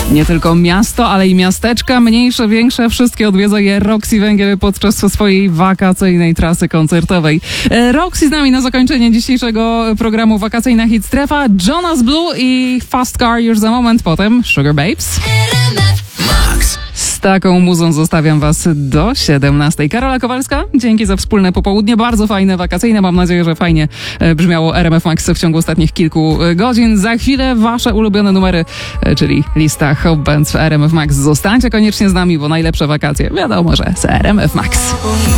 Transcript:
Nie tylko miasto, ale i miasteczka, mniejsze, większe, wszystkie odwiedza je Roxy Węgiel podczas swojej wakacyjnej trasy koncertowej. Roxy z nami na zakończenie dzisiejszego programu Wakacyjna Hit Strefa. Jonas Blue i Fast Car już za moment, potem Sugar Babes. Z taką muzą zostawiam was do 17. Karola Kowalska, dzięki za wspólne popołudnie, bardzo fajne, wakacyjne, mam nadzieję, że fajnie brzmiało RMF Max w ciągu ostatnich kilku godzin. Za chwilę wasze ulubione numery, czyli lista Hot Bands w RMF Max. Zostańcie koniecznie z nami, bo najlepsze wakacje wiadomo, że z RMF Max.